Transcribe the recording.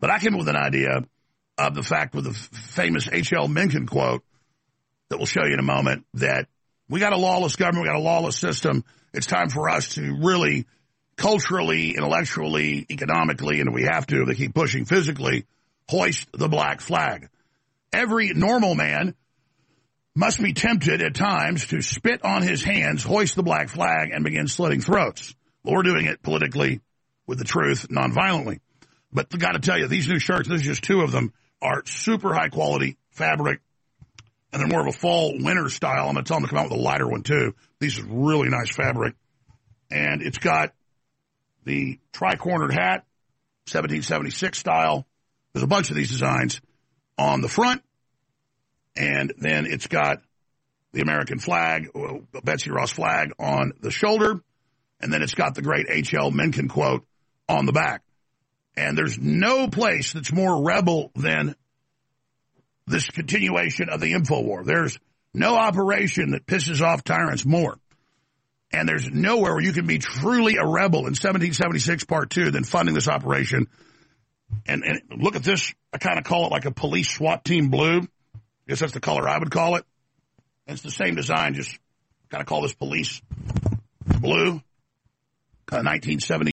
But I came up with an idea of the fact with the famous H.L. Mencken quote that we'll show you in a moment, that we got a lawless government, we got a lawless system. It's time for us to really culturally, intellectually, economically, and we have to, if they keep pushing physically, hoist the black flag. Every normal man must be tempted at times to spit on his hands, hoist the black flag, and begin slitting throats. Well, we're doing it politically with the truth, nonviolently. But I got to tell you, these new shirts, there's just two of them, are super high quality fabric, and they're more of a fall winter style. I'm going to tell them to come out with a lighter one too. These are really nice fabric. And it's got the tri-cornered hat, 1776 style. There's a bunch of these designs on the front. And then it's got the American flag, Betsy Ross flag on the shoulder. And then it's got the great H.L. Mencken quote on the back. And there's no place that's more rebel than this continuation of the InfoWar. There's no operation that pisses off tyrants more. And there's nowhere where you can be truly a rebel in 1776 Part 2 than funding this operation. And look at this. I kind of call it like a police SWAT team blue. I guess that's the color I would call it. And it's the same design, just kind of call this police blue. Kind of 1970s